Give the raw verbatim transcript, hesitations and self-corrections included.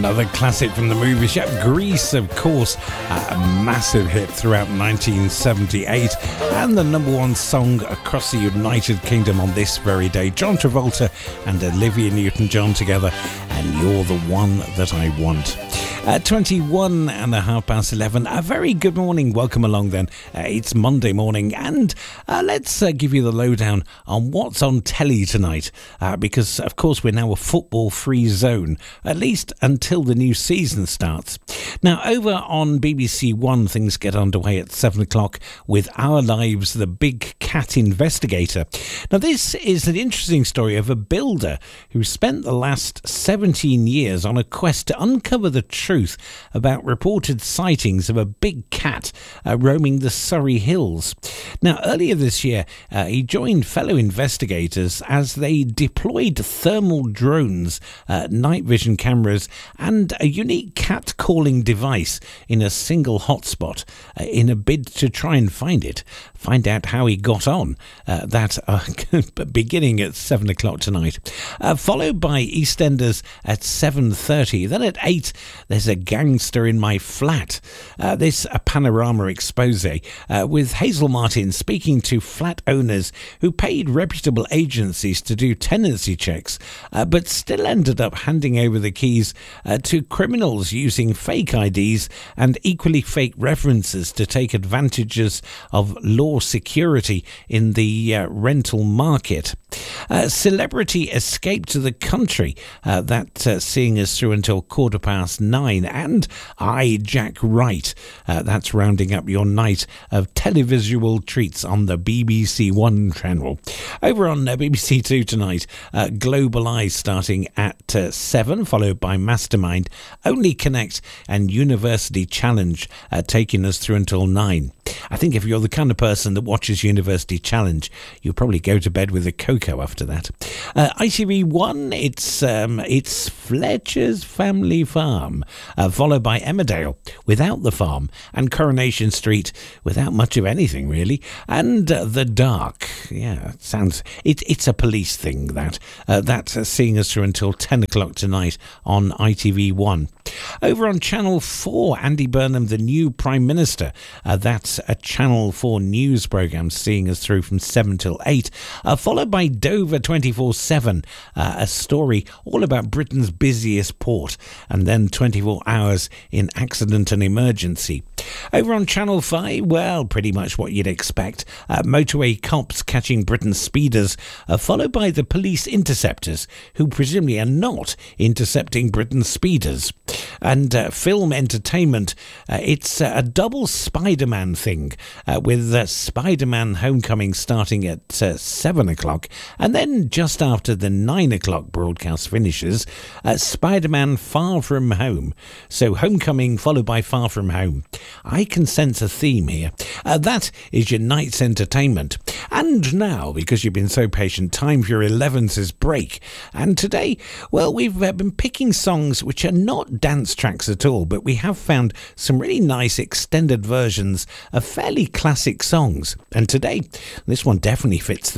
Another classic from the movie chef Grease, of course, a massive hit throughout nineteen seventy-eight and the number one song across the United Kingdom on this very day. John Travolta and Olivia Newton-John together, and You're the One That I Want. Uh, twenty-one and a half past eleven. A very good morning. Welcome along then. Uh, it's Monday morning, and uh, let's uh, give you the lowdown on what's on telly tonight, uh, because of course we're now a football-free zone, at least until the new season starts. Now, over on B B C One, things get underway at seven o'clock with Our Lives, the Big Cat Investigator. Now, this is an interesting story of a builder who spent the last seventeen years on a quest to uncover the truth about reported sightings of a big cat uh, roaming the Surrey Hills. Now, earlier this year, uh, he joined fellow investigators as they deployed thermal drones, uh, night vision cameras, and a unique cat calling device in a single hotspot uh, in a bid to try and find it. Find out how he got on. Uh, that uh, beginning at seven o'clock tonight. Uh, followed by EastEnders at seven thirty. Then at eight, there's a gangster in my flat. Uh, this a panorama expose uh, with Hazel Martin speaking to flat owners who paid reputable agencies to do tenancy checks, uh, but still ended up handing over the keys uh, to criminals using fake I Ds and equally fake references to take advantages of law security in the uh, rental market. Uh, celebrity escape to the country, uh, that uh, seeing us through until quarter past nine, and I, Jack Wright, uh, that's rounding up your night of televisual treats on the B B C One channel. Over on uh, B B C Two tonight, uh, Global Eye starting at uh, seven, followed by Mastermind, Only Connect and University Challenge uh, taking us through until nine. I think if you're the kind of person that watches University Challenge, you'll probably go to bed with a cocoa after that. Uh, I T V One, it's um, it's Fletcher's Family Farm, uh, followed by Emmerdale without the farm, and Coronation Street without much of anything really, and uh, The Dark. Yeah, it sounds it, it's a police thing that uh, that's uh, seeing us through until ten o'clock tonight on I T V One. Over on Channel Four, Andy Burnham, the new Prime Minister. Uh, that's a Channel Four news programme seeing us through from seven till eight, uh, followed by Dover twenty-four seven, uh, a story all about Britain's busiest port, and then twenty-four hours in accident and emergency. Over on Channel five, well, pretty much what you'd expect. Uh, motorway cops catching Britain's speeders, uh, followed by the police interceptors, who presumably are not intercepting Britain's speeders. And uh, film entertainment, uh, it's uh, a double Spider-Man thing, uh, with uh, Spider-Man Homecoming starting at uh, seven o'clock, and then just after the nine o'clock broadcast finishes, uh, Spider-Man Far From Home. So Homecoming followed by Far From Home. I can sense a theme here. Uh, that is your night's entertainment. And now, because you've been so patient, time for your elevenses break. And today, well, we've uh, been picking songs which are not dance tracks at all, but we have found some really nice extended versions of fairly classic songs. And today, this one definitely fits the